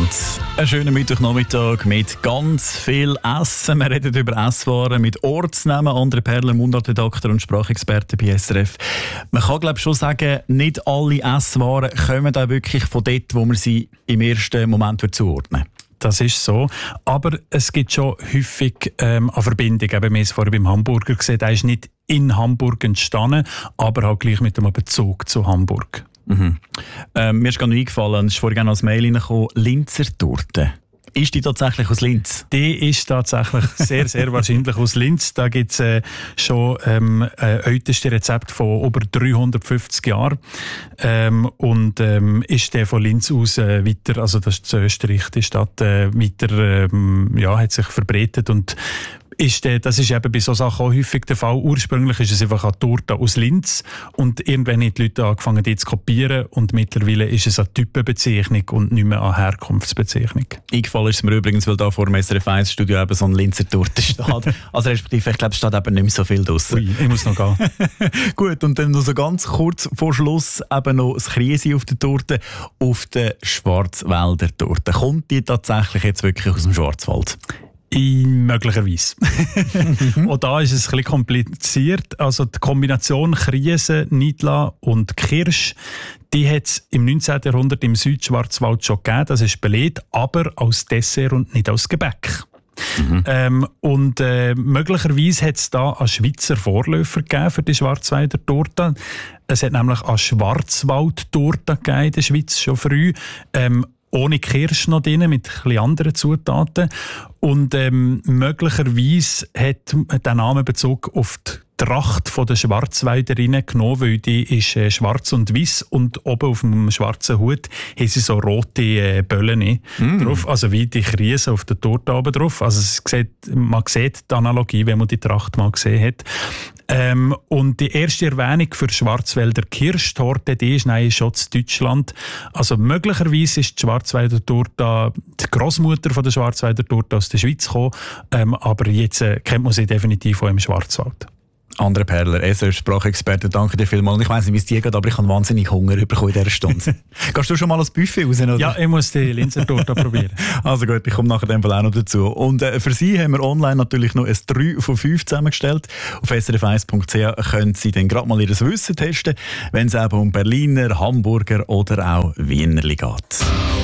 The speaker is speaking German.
miteinander. Einen schönen Mittwochnachmittag mit ganz viel Essen. Wir reden über Esswaren mit Ortsnamen. André Perler, Mundartredakteur und Sprachexperte bei SRF. Man kann, glaube ich, schon sagen, nicht alle Esswaren kommen auch wirklich von dort, wo man sie im ersten Moment zuordnen. Das ist so. Aber es gibt schon häufig eine Verbindung. Wir haben es vorhin beim Hamburger gesehen. Der ist nicht in Hamburg entstanden, aber halt gleich mit einem Bezug zu Hamburg. Mhm. Mir ist gerade noch eingefallen, es ist vorhin als Mail reingekommen, Linzer Torte. Ist die tatsächlich aus Linz? Die ist tatsächlich sehr, sehr wahrscheinlich aus Linz. Da gibt es schon älteste Rezept von über 350 Jahren. Ist der von Linz aus weiter, also das ist Österreich, die Stadt, weiter hat sich verbreitet und das ist eben bei solchen Sachen auch häufig der Fall. Ursprünglich ist es einfach eine Torte aus Linz und irgendwann haben die Leute angefangen, die zu kopieren und mittlerweile ist es eine Typenbezeichnung und nicht mehr eine Herkunftsbezeichnung. Eingefallen ist es mir übrigens, weil da vor dem SRF 1 Studio eben so ein Linzer Torte steht. Also respektive, ich glaube, es steht eben nicht mehr so viel draussen. Ui, ich muss noch gehen. Gut, und dann noch so ganz kurz vor Schluss eben noch das Kriesi auf der Torte, auf der Schwarzwälder Torte. Kommt die tatsächlich jetzt wirklich aus dem Schwarzwald? Möglicherweise. Und da ist es ein bisschen kompliziert. Also die Kombination Kriese, Nidla und Kirsch, die hat es im 19. Jahrhundert im Südschwarzwald schon gegeben. Das ist belegt, aber als Dessert und nicht als Gebäck. Möglicherweise hat es da einen Schweizer Vorläufer gegeben für die Schwarzwälder Torte. Es hat nämlich eine Schwarzwald-Torte gegeben in der Schweiz schon früh. Ohne Kirsch noch drin, mit ein anderen Zutaten. Und möglicherweise hat der Name Bezug auf die Tracht der Schwarzwälderinnen genommen, weil die ist schwarz und weiß und oben auf dem schwarzen Hut haben sie so rote Böllen drauf, also wie die Krise auf der Torte oben drauf. Also man sieht die Analogie, wenn man die Tracht mal gesehen hat. Und die erste Erwähnung für Schwarzwälder Kirschtorte, die ist schon in Deutschland. Also möglicherweise ist die Schwarzwälder Torte die Großmutter von der Schwarzwälder Torte aus der Schweiz gekommen, aber jetzt kennt man sie definitiv auch im Schwarzwald. André Perler, SRF-Sprachexperte, danke dir vielmals. Ich weiss nicht, wie es dir geht, aber ich habe wahnsinnig Hunger bekommen in dieser Stunde. Gehst du schon mal ans Buffet raus? Oder? Ja, ich muss die Linzer Torte probieren. Also gut, ich komme nachher dann auch noch dazu. Und für Sie haben wir online natürlich noch ein 3 von 5 zusammengestellt. Auf srf1.ch können Sie dann gerade mal Ihr Wissen testen, wenn es eben um Berliner, Hamburger oder auch Wienerli geht.